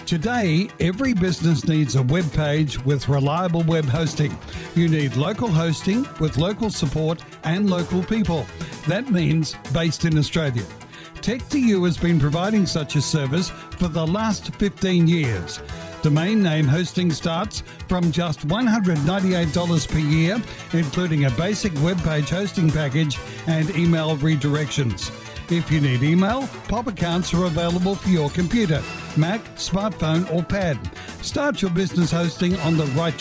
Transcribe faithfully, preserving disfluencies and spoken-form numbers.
Today, every business needs a web page with reliable web hosting. You need local hosting with local support and local people. That means based in Australia. Tech two U has been providing such a service for the last fifteen years. Domain name hosting starts from just one hundred ninety-eight dollars per year, including a basic web page hosting package and email redirections. If you need email, pop accounts are available for your computer, Mac, smartphone or pad. Start your business hosting on the right